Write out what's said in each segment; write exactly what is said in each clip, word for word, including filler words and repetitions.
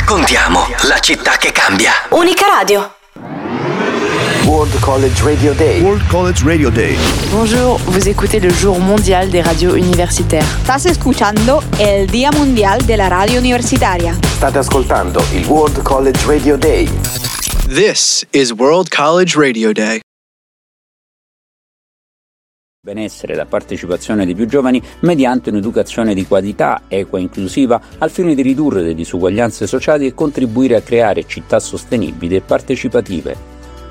raccontiamo la città che cambia. Unica Radio. World College Radio Day. World College Radio Day. Bonjour, vous écoutez le jour mondial des radios universitaires. Estás escuchando el Día Mundial de la Radio Universitaria. State ascoltando il World College Radio Day. This is World College Radio Day. Benessere e la partecipazione dei più giovani mediante un'educazione di qualità, equa e inclusiva, al fine di ridurre le disuguaglianze sociali e contribuire a creare città sostenibili e partecipative.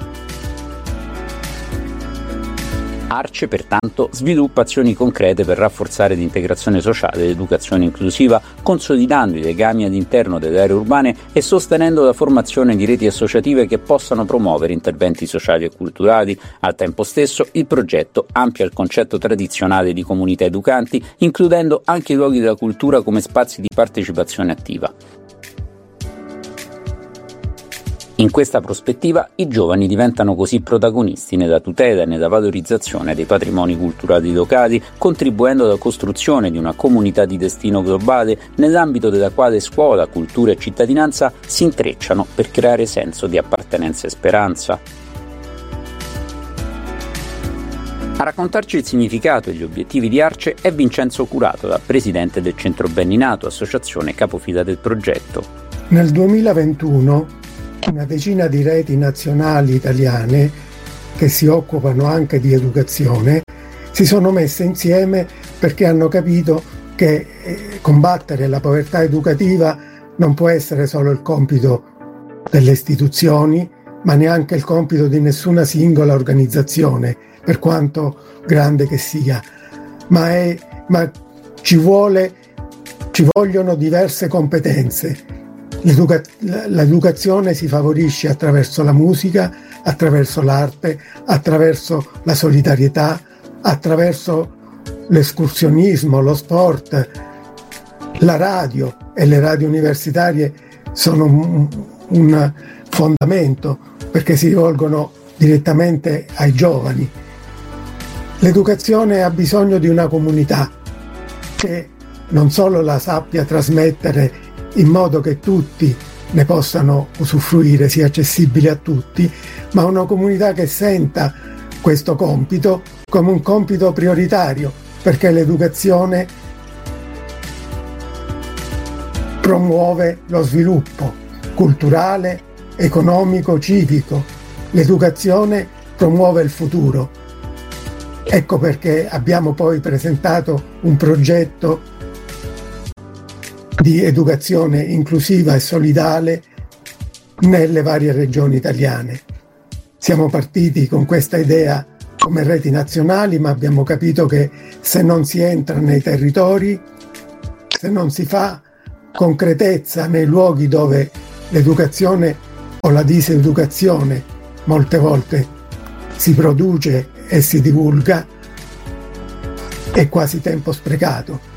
Arce, pertanto, sviluppa azioni concrete per rafforzare l'integrazione sociale e l'educazione inclusiva, consolidando i legami all'interno delle aree urbane e sostenendo la formazione di reti associative che possano promuovere interventi sociali e culturali. Al tempo stesso, il progetto amplia il concetto tradizionale di comunità educanti, includendo anche i luoghi della cultura come spazi di partecipazione attiva. In questa prospettiva, i giovani diventano così protagonisti nella tutela e nella valorizzazione dei patrimoni culturali locali, contribuendo alla costruzione di una comunità di destino globale nell'ambito della quale scuola, cultura e cittadinanza si intrecciano per creare senso di appartenenza e speranza. A raccontarci il significato e gli obiettivi di Arce è Vincenzo Curatola, presidente del Centro Benninato, associazione capofila del progetto. Nel duemilaventuno una decina di reti nazionali italiane che si occupano anche di educazione si sono messe insieme perché hanno capito che eh, combattere la povertà educativa non può essere solo il compito delle istituzioni, ma neanche il compito di nessuna singola organizzazione, per quanto grande che sia, ma, è, ma ci vuole, ci vogliono diverse competenze. L'educa- l'educazione si favorisce attraverso la musica, attraverso l'arte, attraverso la solidarietà, attraverso l'escursionismo, lo sport. La radio e le radio universitarie sono un, un fondamento perché si rivolgono direttamente ai giovani. L'educazione ha bisogno di una comunità che non solo la sappia trasmettere in modo che tutti ne possano usufruire, sia accessibile a tutti, ma una comunità che senta questo compito come un compito prioritario, perché l'educazione promuove lo sviluppo culturale, economico, civico. L'educazione promuove il futuro. Ecco perché abbiamo poi presentato un progetto di educazione inclusiva e solidale nelle varie regioni italiane. Siamo partiti con questa idea come reti nazionali, ma abbiamo capito che se non si entra nei territori, se non si fa concretezza nei luoghi dove l'educazione o la diseducazione molte volte si produce e si divulga, è quasi tempo sprecato.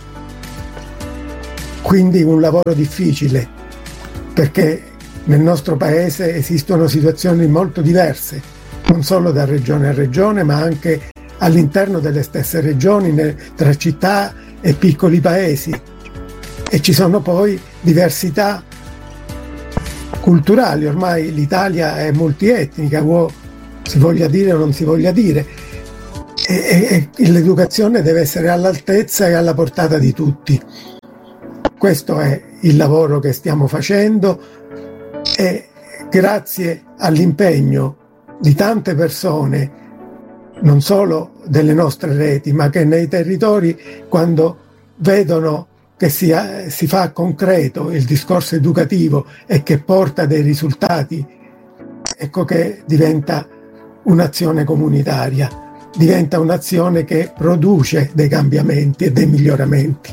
Quindi un lavoro difficile, perché nel nostro paese esistono situazioni molto diverse, non solo da regione a regione, ma anche all'interno delle stesse regioni, tra città e piccoli paesi. E ci sono poi diversità culturali, ormai l'Italia è multietnica, vuoi si voglia dire o non si voglia dire, e, e, e l'educazione deve essere all'altezza e alla portata di tutti. Questo è il lavoro che stiamo facendo e grazie all'impegno di tante persone, non solo delle nostre reti, ma che nei territori, quando vedono che si, si fa concreto il discorso educativo e che porta dei risultati, ecco che diventa un'azione comunitaria, diventa un'azione che produce dei cambiamenti e dei miglioramenti.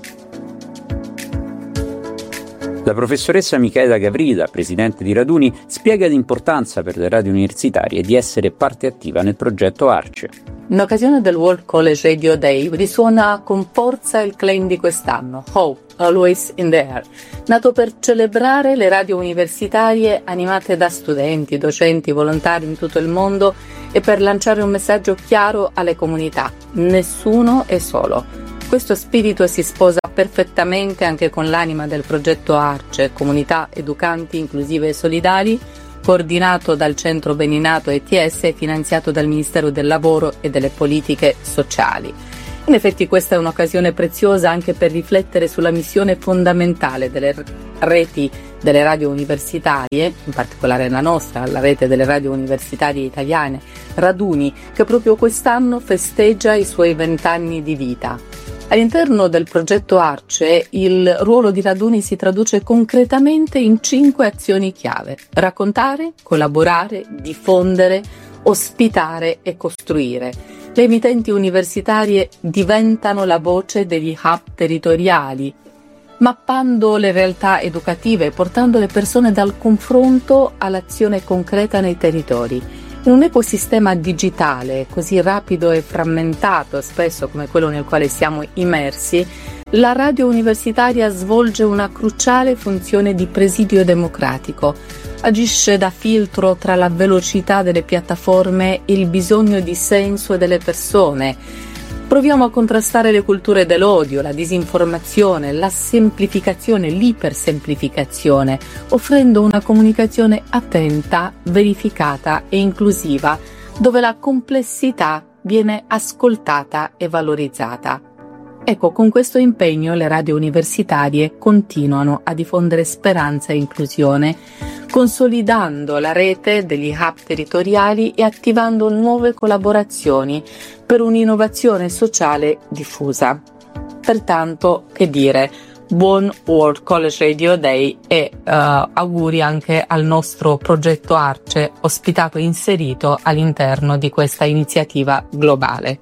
La professoressa Michaela Gavrila, presidente di Raduni, spiega l'importanza per le radio universitarie di essere parte attiva nel progetto Arce. In occasione del World College Radio Day risuona con forza il claim di quest'anno, Hope, Always in the Air, nato per celebrare le radio universitarie animate da studenti, docenti, volontari in tutto il mondo e per lanciare un messaggio chiaro alle comunità. Nessuno è solo. Questo spirito si sposa perfettamente anche con l'anima del progetto ARCE, Comunità Educanti Inclusive e Solidali, coordinato dal Centro Beninato E T S e finanziato dal Ministero del Lavoro e delle Politiche Sociali. In effetti questa è un'occasione preziosa anche per riflettere sulla missione fondamentale delle reti delle radio universitarie, in particolare la nostra, la rete delle radio universitarie italiane, Raduni, che proprio quest'anno festeggia i suoi vent'anni di vita. All'interno del progetto ARCE il ruolo di Raduni si traduce concretamente in cinque azioni chiave: raccontare, collaborare, diffondere, ospitare e costruire. Le emittenti universitarie diventano la voce degli hub territoriali, mappando le realtà educative e portando le persone dal confronto all'azione concreta nei territori. In un ecosistema digitale così rapido e frammentato, spesso come quello nel quale siamo immersi, la radio universitaria svolge una cruciale funzione di presidio democratico. Agisce da filtro tra la velocità delle piattaforme e il bisogno di senso delle persone. Proviamo a contrastare le culture dell'odio, la disinformazione, la semplificazione, l'ipersemplificazione, offrendo una comunicazione attenta, verificata e inclusiva, dove la complessità viene ascoltata e valorizzata. Ecco, con questo impegno le radio universitarie continuano a diffondere speranza e inclusione, consolidando la rete degli hub territoriali e attivando nuove collaborazioni per un'innovazione sociale diffusa. Pertanto, che dire, buon World College Radio Day e uh, auguri anche al nostro progetto ARCE, ospitato e inserito all'interno di questa iniziativa globale.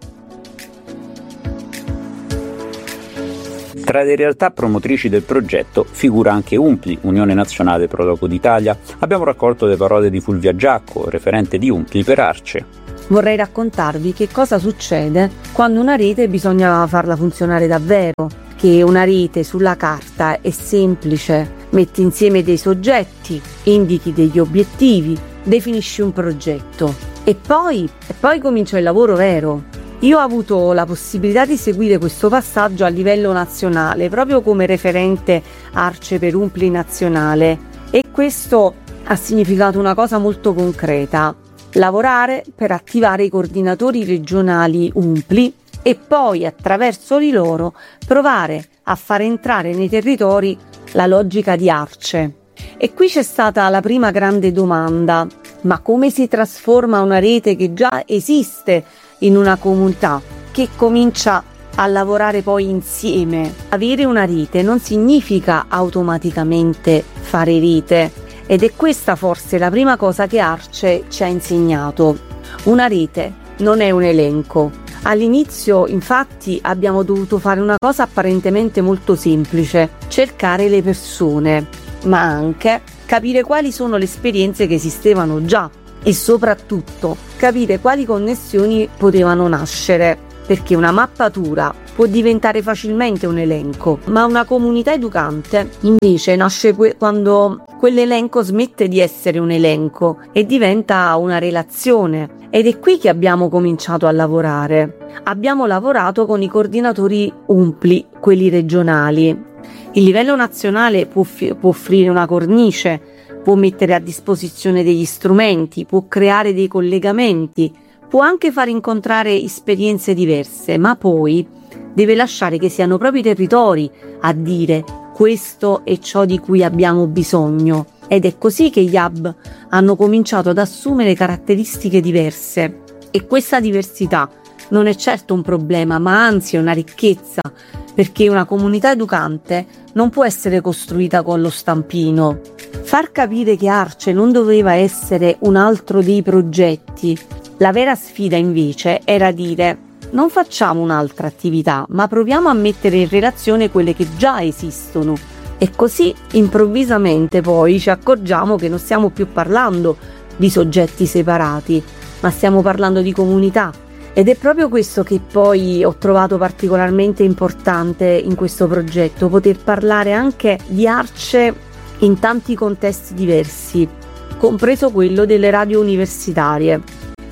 Tra le realtà promotrici del progetto figura anche UNPLI, Unione Nazionale Pro Loco d'Italia. Abbiamo raccolto le parole di Fulvia Giacco, referente di UNPLI per ARCE. Vorrei raccontarvi che cosa succede quando una rete bisogna farla funzionare davvero, che una rete sulla carta è semplice, metti insieme dei soggetti, indichi degli obiettivi, definisci un progetto e poi, e poi comincia il lavoro vero. Io ho avuto la possibilità di seguire questo passaggio a livello nazionale, proprio come referente ARCE per UNPLI nazionale, e questo ha significato una cosa molto concreta: lavorare per attivare i coordinatori regionali UNPLI e poi attraverso di loro provare a far entrare nei territori la logica di ARCE. E qui c'è stata la prima grande domanda: ma come si trasforma una rete che già esiste in una comunità che comincia a lavorare poi insieme? Avere una rete non significa automaticamente fare rete, ed è questa forse la prima cosa che ARCE ci ha insegnato. Una rete non è un elenco. All'inizio, infatti, abbiamo dovuto fare una cosa apparentemente molto semplice: cercare le persone, ma anche capire quali sono le esperienze che esistevano già e soprattutto capire quali connessioni potevano nascere, perché una mappatura può diventare facilmente un elenco, ma una comunità educante invece nasce que- quando quell'elenco smette di essere un elenco e diventa una relazione. Ed è qui che abbiamo cominciato a lavorare. Abbiamo lavorato con i coordinatori UNPLI, quelli regionali. Il livello nazionale può, f- può offrire una cornice, può mettere a disposizione degli strumenti, può creare dei collegamenti, può anche far incontrare esperienze diverse, ma poi deve lasciare che siano proprio i territori a dire: questo è ciò di cui abbiamo bisogno. Ed è così che gli hub hanno cominciato ad assumere caratteristiche diverse, e questa diversità non è certo un problema, ma anzi è una ricchezza, perché una comunità educante non può essere costruita con lo stampino. Far capire che ARCE non doveva essere un altro dei progetti. La vera sfida invece era dire: non facciamo un'altra attività, ma proviamo a mettere in relazione quelle che già esistono. E così improvvisamente poi ci accorgiamo che non stiamo più parlando di soggetti separati, ma stiamo parlando di comunità. Ed è proprio questo che poi ho trovato particolarmente importante in questo progetto: poter parlare anche di ARCE in tanti contesti diversi, compreso quello delle radio universitarie.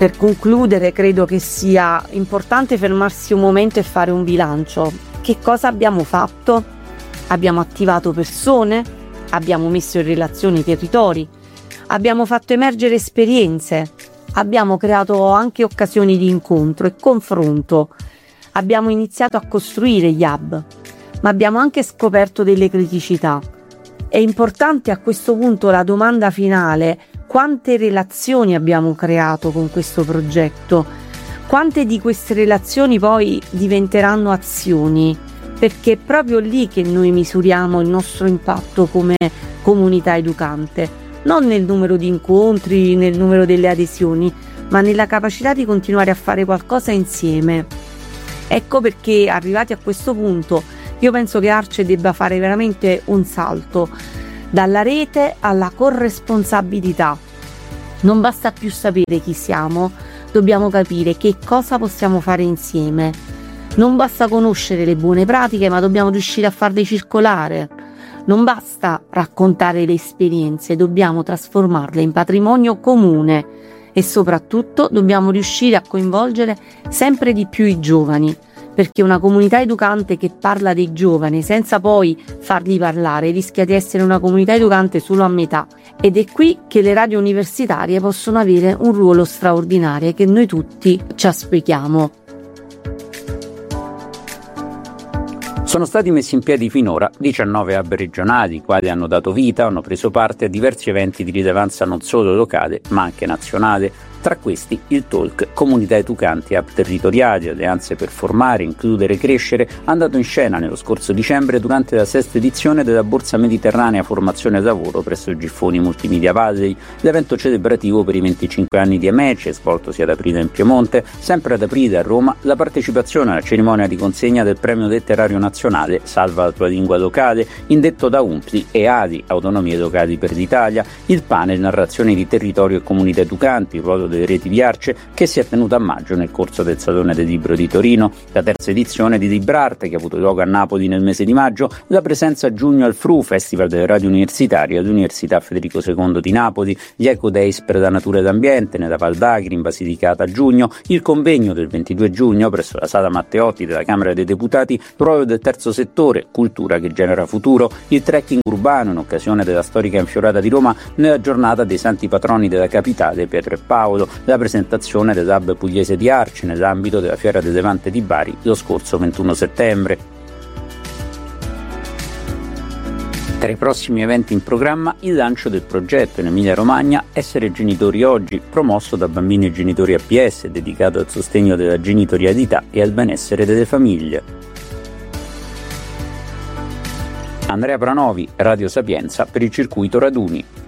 Per concludere, credo che sia importante fermarsi un momento e fare un bilancio. Che cosa abbiamo fatto? Abbiamo attivato persone, abbiamo messo in relazione i territori, abbiamo fatto emergere esperienze, abbiamo creato anche occasioni di incontro e confronto, abbiamo iniziato a costruire gli hub, ma abbiamo anche scoperto delle criticità. È importante a questo punto la domanda finale: quante relazioni abbiamo creato con questo progetto? Quante di queste relazioni poi diventeranno azioni? Perché è proprio lì che noi misuriamo il nostro impatto come comunità educante, non nel numero di incontri, nel numero delle adesioni, ma nella capacità di continuare a fare qualcosa insieme. Ecco perché, arrivati a questo punto, io penso che Arce debba fare veramente un salto dalla rete alla corresponsabilità. Non basta più sapere chi siamo, dobbiamo capire che cosa possiamo fare insieme. Non basta conoscere le buone pratiche, ma dobbiamo riuscire a farle circolare. Non basta raccontare le esperienze, dobbiamo trasformarle in patrimonio comune e soprattutto dobbiamo riuscire a coinvolgere sempre di più i giovani, perché una comunità educante che parla dei giovani senza poi farli parlare rischia di essere una comunità educante solo a metà, ed è qui che le radio universitarie possono avere un ruolo straordinario che noi tutti ci auspichiamo. Sono stati messi in piedi finora diciannove hub regionali, i quali hanno dato vita, hanno preso parte a diversi eventi di rilevanza non solo locale ma anche nazionale. Tra questi il Talk Comunità Educanti Hub Territoriali, alleanze per formare, includere e crescere, andato in scena nello scorso dicembre durante la sesta edizione della Borsa Mediterranea Formazione e Lavoro presso il Giffoni Multimedia Valley, l'evento celebrativo per i venticinque anni di Amece, svoltosi ad aprile in Piemonte. Sempre ad aprile a Roma la partecipazione alla cerimonia di consegna del Premio Letterario Nazionale Salva la tua lingua locale, indetto da U N P L I e A D I, Autonomie Locali per l'Italia, il panel Narrazioni di Territorio e Comunità Educanti, il ruolo delle reti di Arce, che si è tenuta a maggio nel corso del Salone del Libro di Torino, la terza edizione di Librarte che ha avuto luogo a Napoli nel mese di maggio, la presenza a giugno al F R U, Festival delle Radio Universitarie all'Università Federico secondo di Napoli, gli Eco Days per la Natura e l'Ambiente nella Val d'Agri in Basilicata a giugno, il convegno del ventidue giugno presso la Sala Matteotti della Camera dei Deputati, ruolo del terzo settore, cultura che genera futuro, il trekking urbano in occasione della storica infiorata di Roma nella giornata dei santi patroni della capitale Pietro e Paolo, la presentazione dell'hub pugliese di Arce nell'ambito della Fiera del Levante di Bari lo scorso ventuno settembre. Tra i prossimi eventi in programma il lancio del progetto in Emilia-Romagna Essere Genitori Oggi, promosso da Bambini e Genitori A P S, dedicato al sostegno della genitorialità e al benessere delle famiglie. Andrea Pranovi, Radio Sapienza per il circuito Raduni.